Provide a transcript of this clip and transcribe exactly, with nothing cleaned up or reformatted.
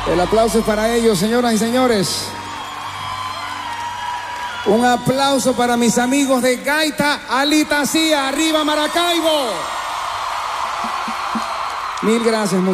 El aplauso es para ellos, señoras y señores. Un aplauso para mis amigos de Gaita Alita Cia, arriba Maracaibo. Mil gracias.